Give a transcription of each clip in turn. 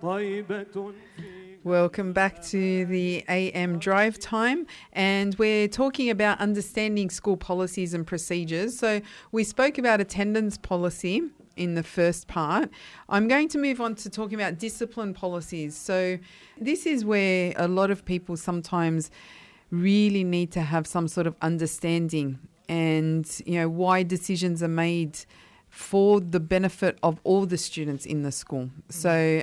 Welcome back to the AM Drive Time, and we're talking about understanding school policies and procedures. So we spoke about attendance policy in the first part. I'm going to move on to talking about discipline policies. So this is where a lot of people sometimes really need to have some sort of understanding and, you know, why decisions are made for the benefit of all the students in the school. So,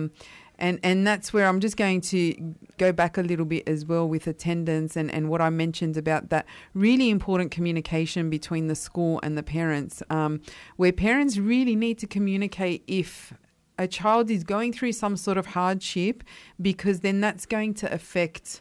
and that's where I'm just going to go back a little bit as well with attendance and what I mentioned about that really important communication between the school and the parents, where parents really need to communicate if a child is going through some sort of hardship, because then that's going to affect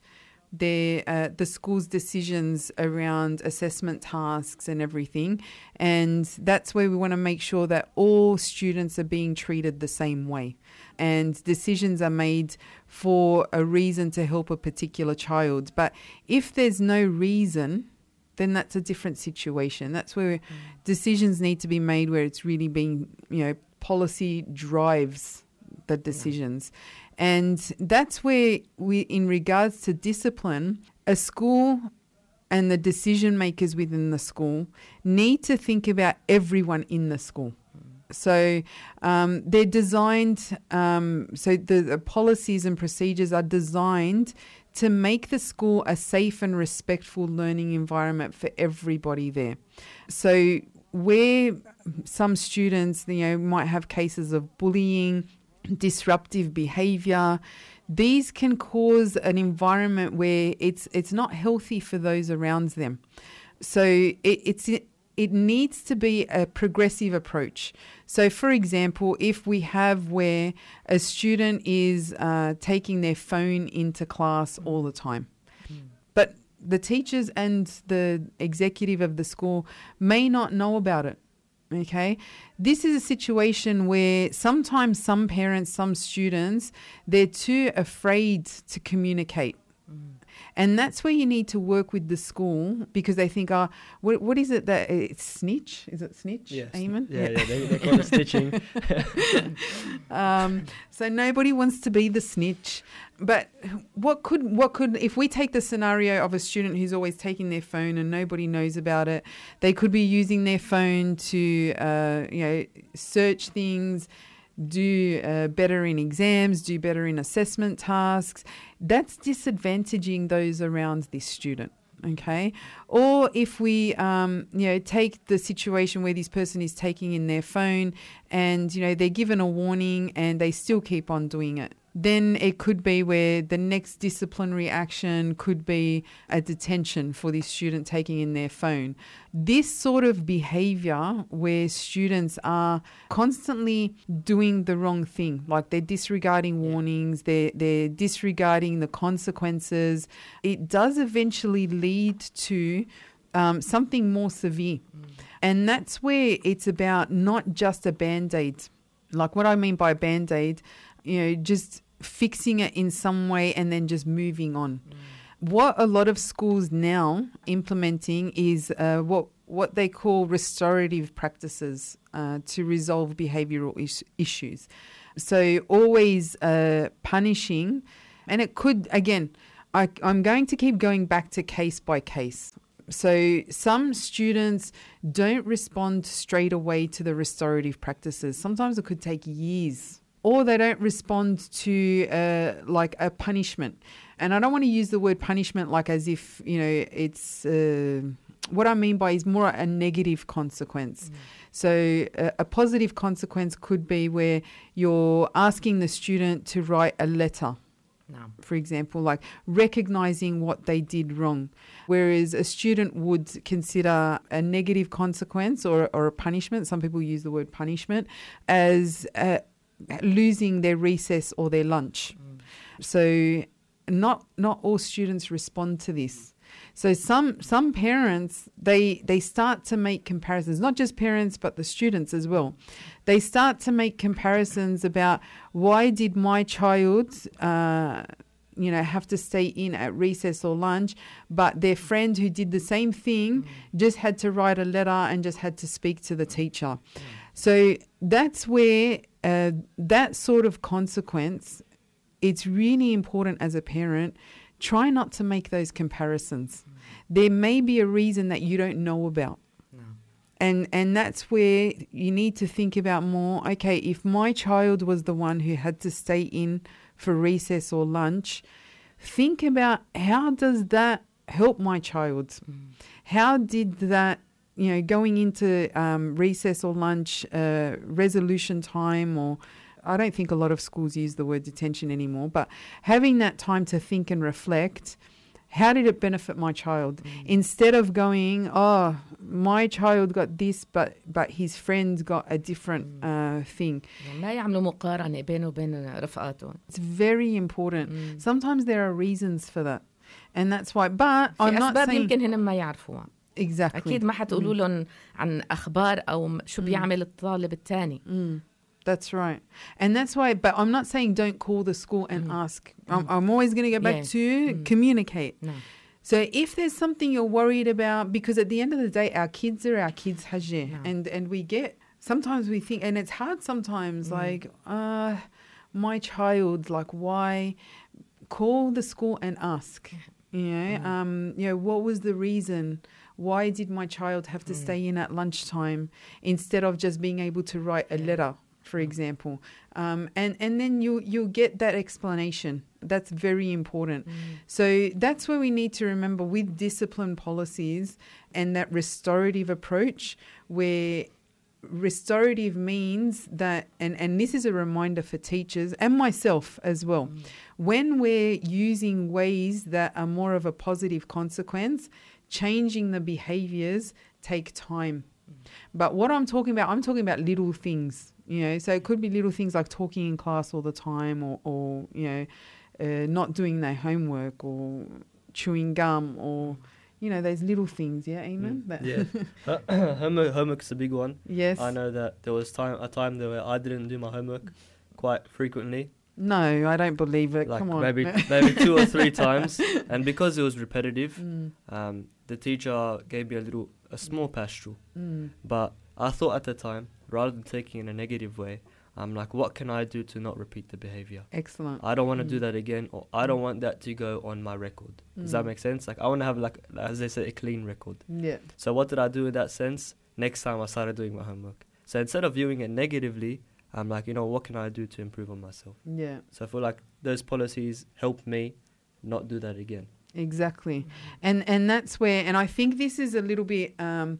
the school's decisions around assessment tasks and everything. And that's where we want to make sure that all students are being treated the same way and decisions are made for a reason to help a particular child. But if there's no reason, then that's a different situation. That's where decisions need to be made, where it's really being, you know, policy drives the decisions. And that's where we, in regards to discipline, a school and the decision makers within the school need to think about everyone in the school. So they're designed, so the policies and procedures are designed to make the school a safe and respectful learning environment for everybody there. So where some students, you know, might have cases of bullying, disruptive behavior, these can cause an environment where it's not healthy for those around them. So it needs to be a progressive approach. So, for example, if we have where a student is taking their phone into class all the time, but the teachers and the executive of the school may not know about it. Okay, this is a situation where sometimes some parents, some students, they're too afraid to communicate. And that's where you need to work with the school, because they think, what is it that it's snitch? Is it snitch? Yes. Eamon? Yeah, they call it stitching. So nobody wants to be the snitch. But what could if we take the scenario of a student who's always taking their phone and nobody knows about it, they could be using their phone to search things, do better in exams, do better in assessment tasks. That's disadvantaging those around this student. Okay. Or if we, take the situation where this person is taking in their phone and, they're given a warning and they still keep on doing it, then it could be where the next disciplinary action could be a detention for this student taking in their phone. This sort of behavior where students are constantly doing the wrong thing, like they're disregarding warnings, they're disregarding the consequences, it does eventually lead to something more severe. And that's where it's about not just a Band-Aid. Like what I mean by a Band-Aid, just fixing it in some way and then just moving on. What a lot of schools now implementing is what they call restorative practices to resolve behavioural issues. So always punishing, and it could, again, I'm going to keep going back to case by case. So some students don't respond straight away to the restorative practices. Sometimes it could take years. Or they don't respond to like a punishment. And I don't want to use the word punishment like as if, it's what I mean by is more a negative consequence. So a positive consequence could be where you're asking the student to write a letter. For example, like recognizing what they did wrong. Whereas a student would consider a negative consequence or a punishment, some people use the word punishment, as losing their recess or their lunch. So not all students respond to this. So some parents, they start to make comparisons, not just parents, but the students as well. They start to make comparisons about why did my child, have to stay in at recess or lunch, but their friend who did the same thing just had to write a letter and just had to speak to the teacher. So that's where that sort of consequence, it's really important as a parent, try not to make those comparisons. There may be a reason that you don't know about. And that's where you need to think about more, okay, if my child was the one who had to stay in for recess or lunch, think about how does that help my child? How did that, going into recess or lunch, resolution time, or I don't think a lot of schools use the word detention anymore, but having that time to think and reflect, how did it benefit my child? Instead of going, oh, my child got this, but his friends got a different thing. ما يعملوا مقارنة بينه وبين رفقاته. It's very important. Sometimes there are reasons for that. And that's why, but I'm not saying... يمكن هن ما يعرفوها. Exactly. أكيد ما حتقولوا لهم عن أخبار أو شو بيعمل الطالب الثاني. That's right. And that's why, but I'm not saying don't call the school and ask. I'm always going to go back to communicate. No. So if there's something you're worried about, because at the end of the day, our kids are our kids, Hajj. And we get, sometimes we think, and it's hard sometimes, like, my child, like, why? Call the school and ask. What was the reason? Why did my child have to stay in at lunchtime instead of just being able to write a letter, for example? And then you'll get that explanation. That's very important. So that's where we need to remember with discipline policies and that restorative approach, where restorative means that, and this is a reminder for teachers and myself as well, when we're using ways that are more of a positive consequence, changing the behaviors take time. But what I'm talking about little things, so it could be little things like talking in class all the time, or not doing their homework, or chewing gum, or those little things. Yeah, Eamon? Homework's a big one. Yes. I know that there was a time there where I didn't do my homework quite frequently. No, I don't believe it. Like Come on. maybe 2 or 3 times. And because it was repetitive, the teacher gave me a small pastoral. But I thought at the time, rather than taking it in a negative way, I'm like, what can I do to not repeat the behavior? Excellent. I don't want to do that again, or I don't want that to go on my record. Does that make sense? Like, I want to have, like, as they say, a clean record. Yeah. So what did I do in that sense? Next time I started doing my homework. So instead of viewing it negatively, I'm like, what can I do to improve on myself? Yeah. So I feel like those policies help me not do that again. Exactly. And that's where, and I think this is a little bit,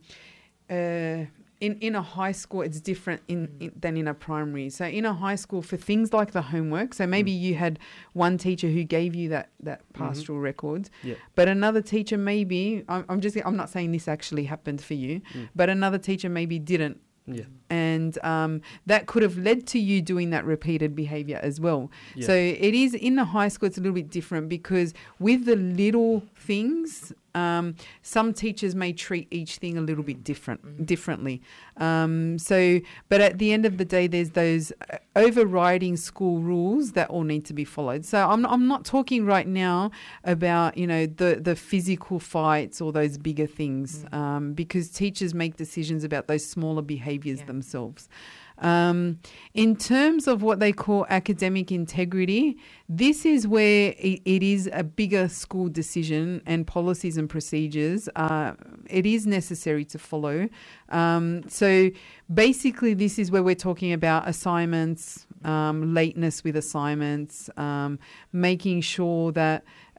in a high school, it's different than in a primary. So in a high school, for things like the homework, so maybe you had one teacher who gave you that pastoral record, but another teacher maybe, I'm not saying this actually happened for you, but another teacher maybe didn't. Yeah. And that could have led to you doing that repeated behavior as well. Yeah. So it is in the high school, it's a little bit different, because with the little things, some teachers may treat each thing a little bit differently. But at the end of the day, there's those overriding school rules that all need to be followed. So I'm not talking right now about, the physical fights or those bigger things, because teachers make decisions about those smaller behaviors themselves. In terms of what they call academic integrity, this is where it is a bigger school decision, and policies and procedures, it is necessary to follow. So basically this is where we're talking about assignments, lateness with assignments, making sure that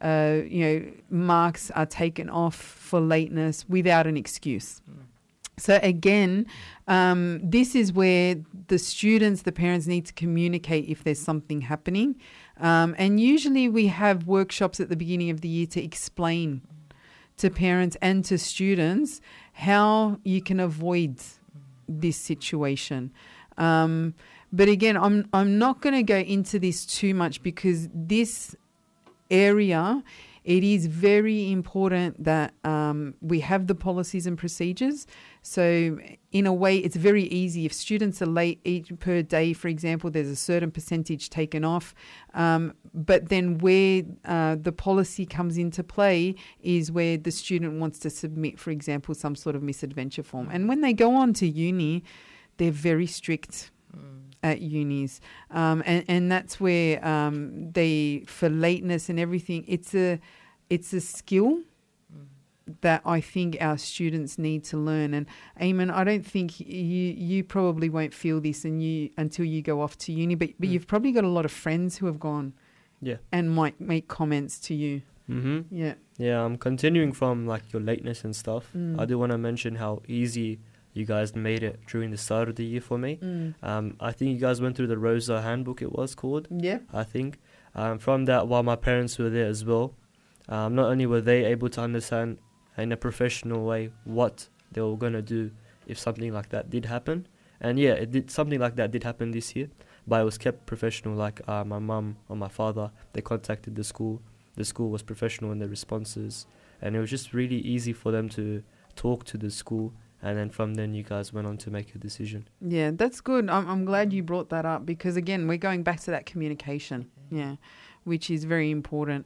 marks are taken off for lateness without an excuse. So again, this is where the students, the parents need to communicate if there's something happening. And usually we have workshops at the beginning of the year to explain to parents and to students how you can avoid this situation. But again, I'm not going to go into this too much, because this area, it is very important that we have the policies and procedures. So in a way, it's very easy. If students are late per day, for example, there's a certain percentage taken off. But then where the policy comes into play is where the student wants to submit, for example, some sort of misadventure form. And when they go on to uni, they're very strict at unis. And that's where for lateness and everything, it's a skill that I think our students need to learn. And Ayman, I don't think you probably won't feel this until you go off to uni, but you've probably got a lot of friends who have gone and might make comments to you. Yeah, I'm continuing from like your lateness and stuff. I do want to mention how easy you guys made it during the start of the year for me. I think you guys went through the Rosa handbook, it was called. Yeah. I think. From that, while my parents were there as well, not only were they able to understand in a professional way what they were going to do if something like that did happen. And yeah, something like that did happen this year, but it was kept professional. Like my mum or my father, they contacted the school. The school was professional in their responses, and it was just really easy for them to talk to the school. And then from then, you guys went on to make a decision. Yeah, that's good. I'm glad you brought that up, because again, we're going back to that communication, which is very important.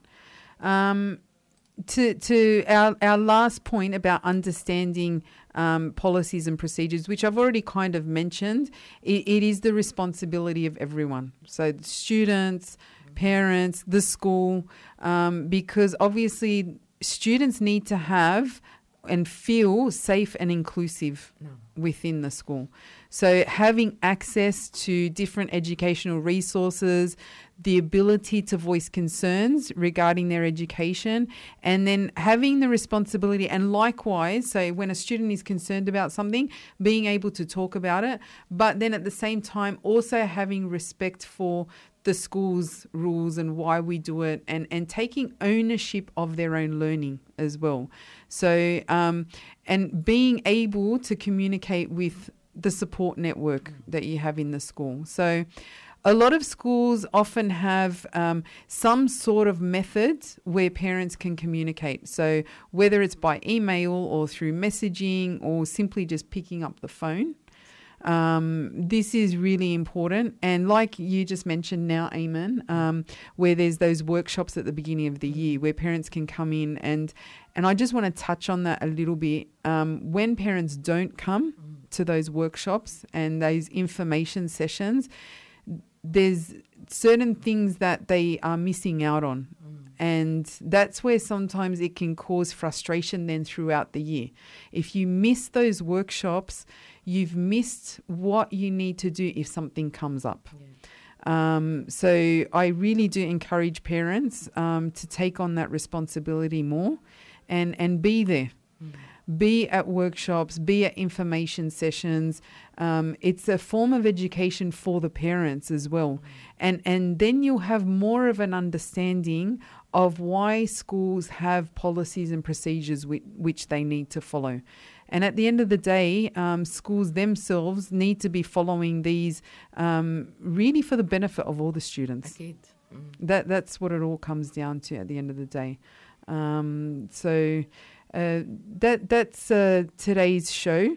To our last point about understanding policies and procedures, which I've already kind of mentioned, it is the responsibility of everyone. So the students, parents, the school, because obviously students need to have and feel safe and inclusive within the school. So having access to different educational resources, the ability to voice concerns regarding their education, and then having the responsibility, and likewise, so when a student is concerned about something, being able to talk about it, but then at the same time also having respect for the school's rules and why we do it, and taking ownership of their own learning as well. So, and being able to communicate with the support network that you have in the school. So a lot of schools often have some sort of method where parents can communicate. So whether it's by email or through messaging or simply just picking up the phone. This is really important. And like you just mentioned now, Ayman, where there's those workshops at the beginning of the year where parents can come in, and I just want to touch on that a little bit. When parents don't come to those workshops and those information sessions, there's certain things that they are missing out on. And that's where sometimes it can cause frustration then throughout the year. If you miss those workshops, you've missed what you need to do if something comes up. So I really do encourage parents to take on that responsibility more and be there. Be at workshops, be at information sessions. It's a form of education for the parents as well. And then you'll have more of an understanding of why schools have policies and procedures which they need to follow. And at the end of the day, schools themselves need to be following these really for the benefit of all the students. That's what it all comes down to at the end of the day. So that's today's show.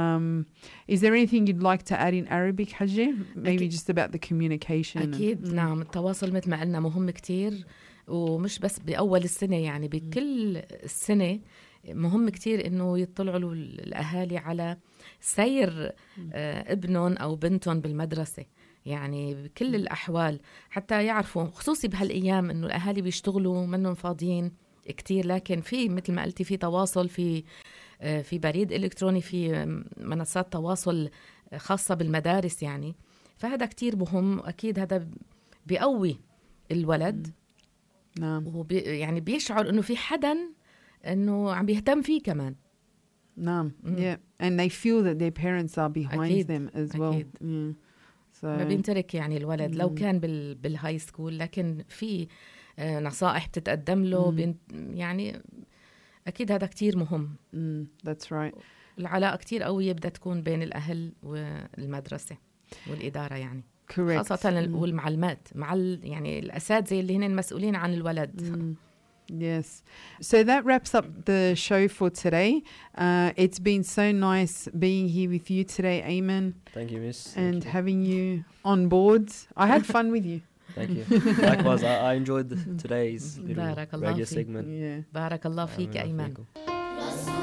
Is there anything you'd like to add in Arabic, Hajji? Maybe just about the communication. أكيد نعم، التواصل مثل ما قلنا مهم كتير، ومش بس بأول السنة، يعني بكل السنة مهم كتير إنه يطلعوا الأهالي على سير ابنهم أو بنتهم بالمدرسة، يعني بكل الأحوال حتى يعرفوا، خصوصي بهالأيام إنه الأهالي بيشتغلوا منهم فاضيين كتير، لكن في مثل ما قلتي في تواصل، في بريد إلكتروني، في منصات تواصل خاصة بالمدارس يعني. فهذا كتير مهم، وأكيد هذا بيقوي الولد. نعم. يعني بيشعر إنه في حدا إنه عم بيهتم فيه كمان. نعم. Yeah. And they feel that their parents are behind أكيد. them as well. أكيد. Yeah. So ما بيمتلك يعني الولد لو كان بالهاي سكول، لكن في نصائح بتتقدم له يعني أكيد هذا كتير مهم. That's right. العلاقة كتير قوية بدها تكون بين الأهل والمدرسة والإدارة يعني. Correct. خاصة والمعلمات مع يعني الأساتذة اللي هن المسؤولين عن الولد. Yes. So that wraps up the show for today. It's been so nice being here with you today, Ayman. Thank you, Miss. And having you on board. I had fun with you. Thank you. Likewise, I enjoyed today's little radio segment. Yeah. بارك الله فيك أيمن.